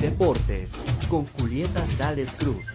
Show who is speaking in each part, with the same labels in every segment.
Speaker 1: Deportes con Julieta Sales Cruz.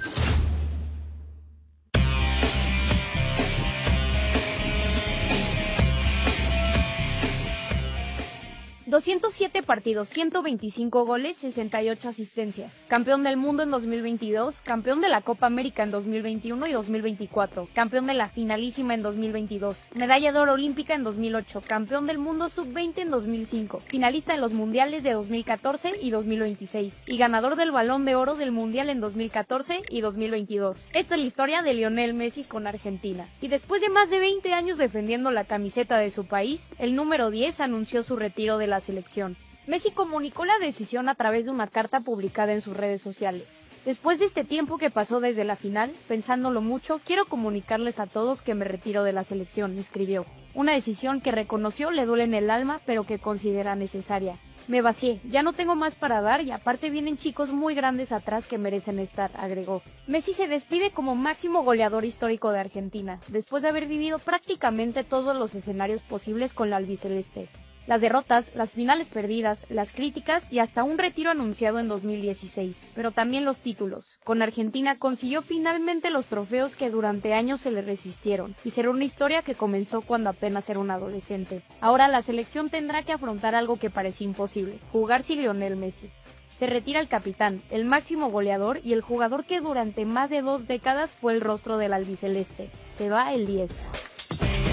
Speaker 2: ...207 partidos, 125 goles, 68 asistencias. Campeón del mundo en 2022, campeón de la Copa América en 2021 y 2024, campeón de la finalísima en 2022, medalla de oro olímpica en 2008, campeón del mundo sub-20 en 2005, finalista en los mundiales de 2014 y 2026, y ganador del Balón de Oro del Mundial en 2014 y 2022. Esta es la historia de Lionel Messi con Argentina. Y después de más de 20 años defendiendo la camiseta de su país, el número 10 anunció su retiro de la selección. Messi comunicó la decisión a través de una carta publicada en sus redes sociales. Después de este tiempo que pasó desde la final, pensándolo mucho, quiero comunicarles a todos que me retiro de la selección, escribió. Una decisión que reconoció le duele en el alma, pero que considera necesaria. Me vacié, ya no tengo más para dar y aparte vienen chicos muy grandes atrás que merecen estar, agregó. Messi se despide como máximo goleador histórico de Argentina, después de haber vivido prácticamente todos los escenarios posibles con la albiceleste. Las derrotas, las finales perdidas, las críticas y hasta un retiro anunciado en 2016, pero también los títulos. Con Argentina consiguió finalmente los trofeos que durante años se le resistieron, y será una historia que comenzó cuando apenas era un adolescente. Ahora la selección tendrá que afrontar algo que parecía imposible, jugar sin Lionel Messi. Se retira el capitán, el máximo goleador y el jugador que durante más de 2 décadas fue el rostro del albiceleste. Se va el 10.